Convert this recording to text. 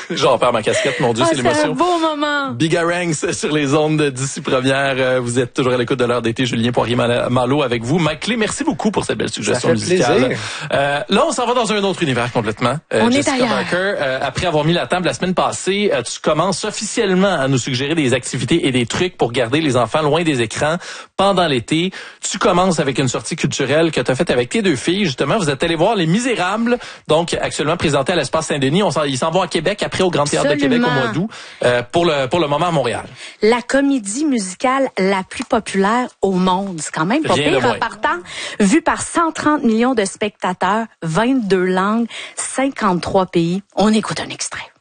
J'en perds ma casquette, mon Dieu, c'est l'émotion. C'est un beau moment. Bigarangs sur les ondes d'ici première. Vous êtes toujours à l'écoute de l'heure d'été. Julien Poirier-Malo avec vous. Mike Clé, merci beaucoup pour cette belle suggestion musicale. Là, on s'en va dans un autre univers complètement. On Jessica est ailleurs. Barker, après avoir mis la table la semaine passée, tu commences officiellement à nous suggérer des activités et des trucs pour garder les enfants loin des écrans pendant l'été. Tu commences avec une sortie culturelle que tu as faite avec tes deux filles. Justement, vous êtes allés voir Les Misérables, donc actuellement présenté à l'Espace Saint-Denis. Ils s'en vont à Québec, après au Grand Théâtre de Québec au mois d'août, pour le moment à Montréal. La comédie musicale la plus populaire au monde. C'est quand même pas pire en partant. Vue par 130 millions de spectateurs, 22 langues, 53 pays. On écoute un extrait.